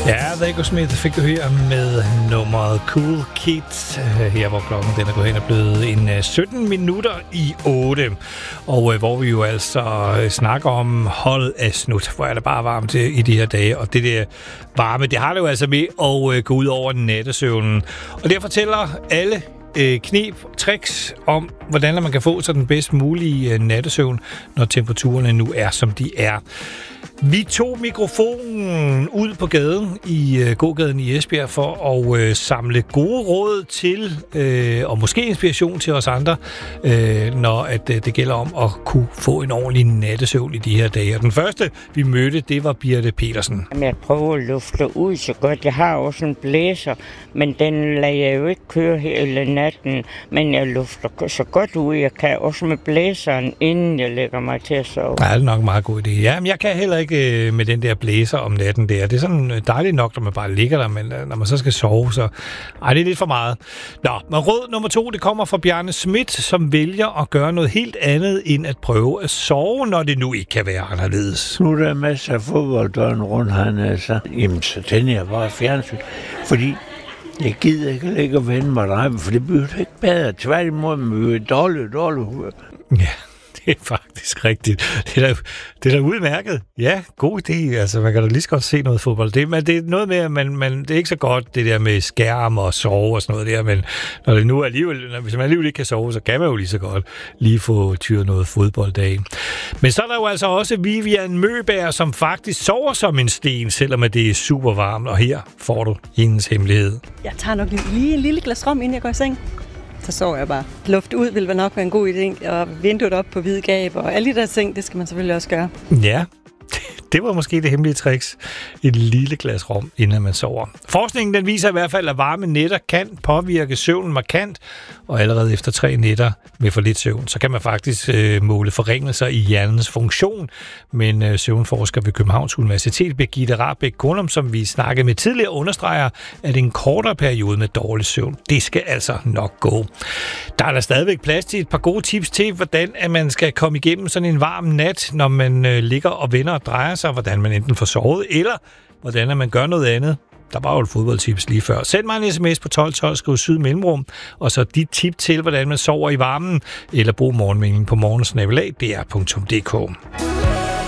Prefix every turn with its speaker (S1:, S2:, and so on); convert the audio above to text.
S1: Ja, The Echosmith fik du her med nummeret Cool Kids, her hvor klokken den er gået hen og blevet en 17 minutter i 8. Og hvor vi jo altså snakker om hold af snut, hvor er det bare varmt i de her dage. Og det der varme, det har det jo altså med at gå ud over nattesøvnen. Og der fortæller alle knep, tricks om, hvordan man kan få så den bedst mulige nattesøvn, når temperaturerne nu er, som de er. Vi tog mikrofonen ud på gaden i gågaden i Esbjerg for at samle gode råd til, og måske inspiration til os andre, når at det gælder om at kunne få en ordentlig nattesøvn i de her dage. Og den første, vi mødte, det var Birte Petersen.
S2: Jeg prøver at lufte ud så godt. Jeg har også en blæser, men den lader jeg jo ikke køre hele natten. Men jeg lufter så godt ud, jeg kan også med blæseren, inden jeg lægger mig til at sove.
S1: Ja, det er nok en meget god idé. Ja, men jeg kan heller ikke med den der blæser om natten der. Det er sådan dejligt nok, når man bare ligger der, men når man så skal sove, så det er lidt for meget. Nå, men råd nummer 2, det kommer fra Bjarne Schmidt, som vælger at gøre noget helt andet, end at prøve at sove, når det nu ikke kan være anderledes.
S3: Nu er der masser af fodbolddøgn rundt her, altså. Jamen, så tænder jeg bare fjernsyn, fordi jeg gider ikke ligge og vende mig dig, for det bliver ikke bedre. Tværtimod, man bliver dårligt humør.
S1: Ja. Det er faktisk rigtigt. Det er da udmærket. Ja, god idé. Altså, man kan da lige så godt se noget fodbold. Det er noget med, at det er ikke så godt, det der med skærm og sove og sådan noget der, men når det nu hvis man alligevel ikke kan sove, så kan man jo lige så godt lige få tyret noget fodbold af. Men så er der jo altså også Vivian Møberg, som faktisk sover som en sten, selvom det er super varmt, og her får du hendes hemmelighed.
S4: Jeg tager nok lige en lille glas rom, inden jeg går i seng. Så sover jeg bare. Luft ud vil nok være en god idé, og vinduet op på hvid gab, og alle de der ting, det skal man selvfølgelig også gøre.
S1: Ja, det var måske det hemmelige tricks. Et lille glas rom, inden man sover. Forskningen den viser i hvert fald, at varme nætter kan påvirke søvnen markant, og allerede efter 3 nætter med for lidt søvn, så kan man faktisk måle forringelser i hjernens funktion. Men søvnforsker ved Københavns Universitet, Birgitte Rahbek Kornum, som vi snakkede med tidligere, understreger, at en kortere periode med dårlig søvn, det skal altså nok gå. Der er der stadigvæk plads til et par gode tips til, hvordan at man skal komme igennem sådan en varm nat, når man ligger og vender og drejer sig, hvordan man enten får sovet, eller hvordan man gør noget andet. Der var jo et fodboldtips lige før. Send mig en sms på 1212, skriv syd mellemrum, og så dit tip til, hvordan man sover i varmen, eller brug morgenmeldingen på morgensnabelag.dr.dk.